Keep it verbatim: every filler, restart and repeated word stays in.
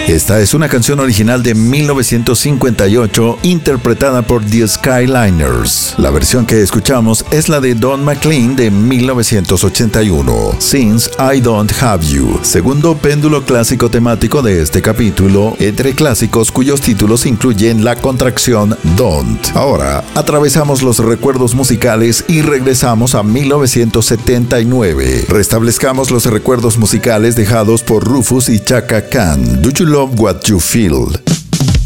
Esta es una canción original de mil novecientos cincuenta y ocho interpretada por The Skyliners. La versión que escuchamos es la de Don McLean de mil novecientos ochenta y uno, Since I Don't Have You, segundo péndulo clásico temático de este capítulo, entre clásicos cuyos títulos incluyen la contracción Don't. Ahora, atravesamos los recuerdos musicales y regresamos a mil novecientos setenta y nueve. Restablezcamos los recuerdos musicales dejados por Rufus y Chaka Khan. Do You Love What You Feel?